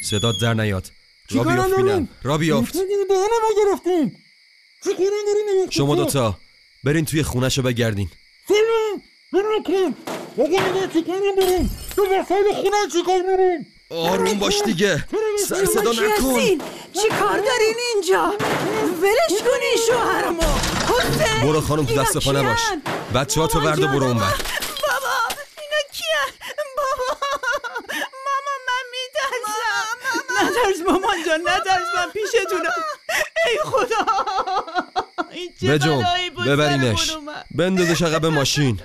صدات در نیاد. را بیافت بینم. را بیافت. شما دوتا برین توی خونه‌شو بگردین. آروم باش دیگه. سر صدا نکن. چی کار دارین اینجا؟ ولش کنین شوهرمو. حسین برو خانم تو دست پا نباش. بچه ها تو ورد و برو اون بر. بابا اینا کیه؟ بابا ماما من میترسم. نترس مامان جان نترس، من پیشتونم. ای خدا بجنب ببرینش، بندازش عقب ماشین.